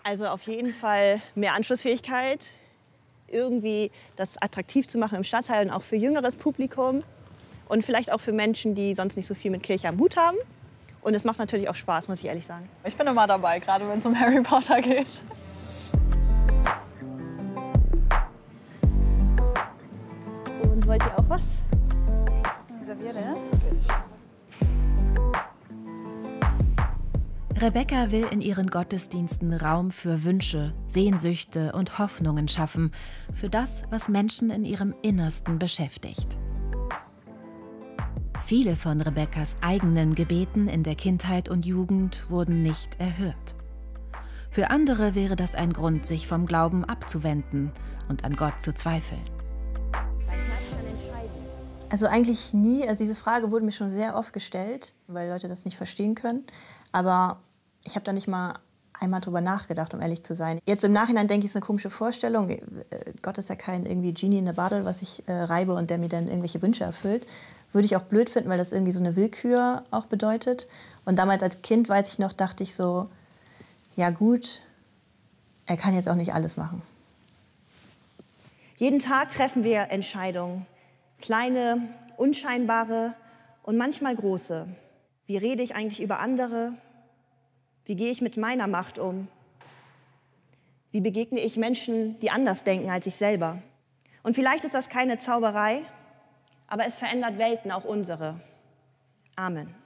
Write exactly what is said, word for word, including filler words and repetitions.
Also auf jeden Fall mehr Anschlussfähigkeit, irgendwie das attraktiv zu machen im Stadtteil und auch für jüngeres Publikum und vielleicht auch für Menschen, die sonst nicht so viel mit Kirche am Hut haben. Und es macht natürlich auch Spaß, muss ich ehrlich sagen. Ich bin immer dabei, gerade wenn es um Harry Potter geht. Und wollt ihr auch was? Serviette? Rebecca will in ihren Gottesdiensten Raum für Wünsche, Sehnsüchte und Hoffnungen schaffen, für das, was Menschen in ihrem Innersten beschäftigt. Viele von Rebeccas eigenen Gebeten in der Kindheit und Jugend wurden nicht erhört. Für andere wäre das ein Grund, sich vom Glauben abzuwenden und an Gott zu zweifeln. Also eigentlich nie. Also diese Frage wurde mir schon sehr oft gestellt, weil Leute das nicht verstehen können. Aber ich habe da nicht mal einmal drüber nachgedacht, um ehrlich zu sein. Jetzt im Nachhinein denke ich, es ist eine komische Vorstellung. Gott ist ja kein irgendwie Genie in a Bottle, was ich äh, reibe und der mir dann irgendwelche Wünsche erfüllt. Würde ich auch blöd finden, weil das irgendwie so eine Willkür auch bedeutet. Und damals als Kind, weiß ich noch, dachte ich so, ja gut, er kann jetzt auch nicht alles machen. Jeden Tag treffen wir Entscheidungen. Kleine, unscheinbare und manchmal große. Wie rede ich eigentlich über andere? Wie gehe ich mit meiner Macht um? Wie begegne ich Menschen, die anders denken als ich selber? Und vielleicht ist das keine Zauberei, aber es verändert Welten, auch unsere. Amen.